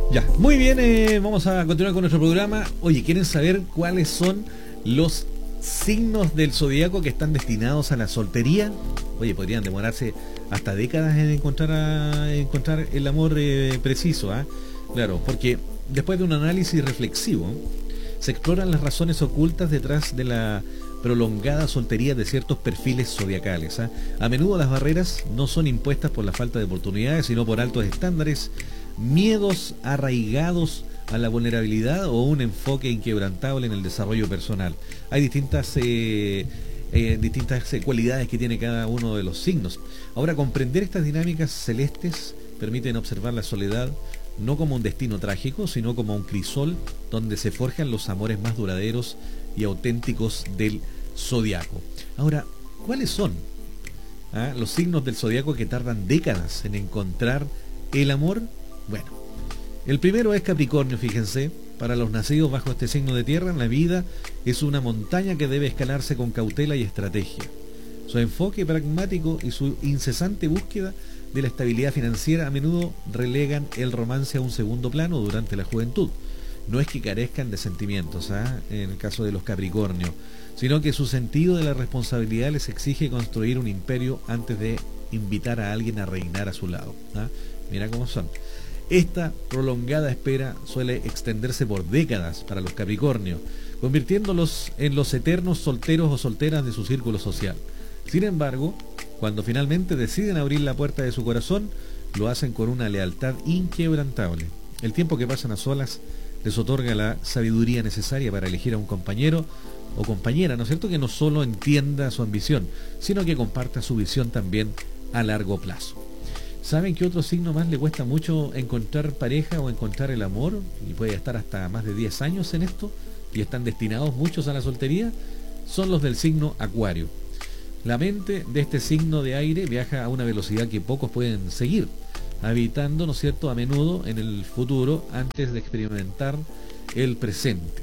Ya, muy bien, vamos a continuar con nuestro programa. Oye, ¿quieren saber cuáles son los signos del zodiaco que están destinados a la soltería? Oye, podrían demorarse hasta décadas en encontrar el amor preciso, ¿ah? Claro, porque después de un análisis reflexivo, se exploran las razones ocultas detrás de la prolongada soltería de ciertos perfiles zodiacales, ¿ah? A menudo las barreras no son impuestas por la falta de oportunidades, sino por altos estándares, miedos arraigados a la vulnerabilidad o un enfoque inquebrantable en el desarrollo personal. Hay distintas cualidades que tiene cada uno de los signos. Ahora, comprender estas dinámicas celestes permiten observar la soledad no como un destino trágico, sino como un crisol donde se forjan los amores más duraderos y auténticos del zodiaco. Ahora, ¿cuáles son los signos del zodiaco que tardan décadas en encontrar el amor? Bueno, el primero es Capricornio, fíjense. Para los nacidos bajo este signo de tierra, la vida es una montaña que debe escalarse con cautela y estrategia. Su enfoque pragmático y su incesante búsqueda de la estabilidad financiera a menudo relegan el romance a un segundo plano durante la juventud. No es que carezcan de sentimientos, en el caso de los Capricornio, sino que su sentido de la responsabilidad les exige construir un imperio antes de invitar a alguien a reinar a su lado. Mira cómo son. Esta prolongada espera suele extenderse por décadas para los Capricornio, convirtiéndolos en los eternos solteros o solteras de su círculo social. Sin embargo, cuando finalmente deciden abrir la puerta de su corazón, lo hacen con una lealtad inquebrantable. El tiempo que pasan a solas les otorga la sabiduría necesaria para elegir a un compañero o compañera, ¿no es cierto?, que no solo entienda su ambición, sino que comparta su visión también a largo plazo. ¿Saben qué otro signo más le cuesta mucho encontrar pareja o encontrar el amor? Y puede estar hasta más de 10 años en esto, y están destinados muchos a la soltería. Son los del signo Acuario. La mente de este signo de aire viaja a una velocidad que pocos pueden seguir, habitando, ¿no es cierto?, a menudo en el futuro antes de experimentar el presente.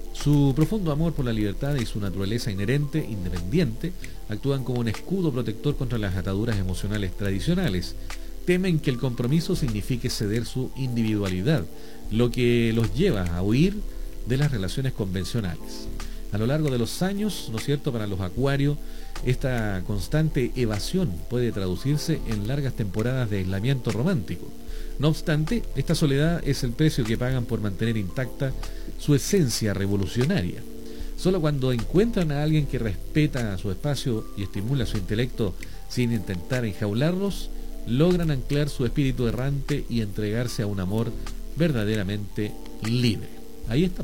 Su profundo amor por la libertad y su naturaleza inherente, independiente, actúan como un escudo protector contra las ataduras emocionales tradicionales. Temen que el compromiso signifique ceder su individualidad, lo que los lleva a huir de las relaciones convencionales. A lo largo de los años, ¿no es cierto?, para los Acuarios, esta constante evasión puede traducirse en largas temporadas de aislamiento romántico. No obstante, esta soledad es el precio que pagan por mantener intacta su esencia revolucionaria. Solo cuando encuentran a alguien que respeta su espacio y estimula su intelecto sin intentar enjaularlos, logran anclar su espíritu errante y entregarse a un amor verdaderamente libre. Ahí está.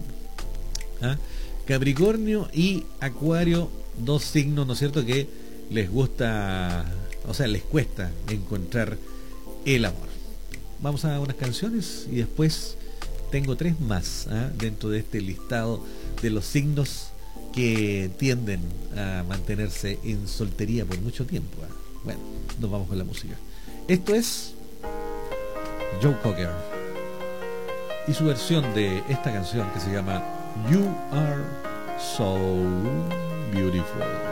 Capricornio y Acuario, dos signos, ¿no es cierto?, que les gusta, o sea, les cuesta encontrar el amor. Vamos a unas canciones y después tengo tres más dentro de este listado de los signos que tienden a mantenerse en soltería por mucho tiempo. Bueno, nos vamos con la música. Esto es Joe Cocker y su versión de esta canción que se llama You Are So Beautiful.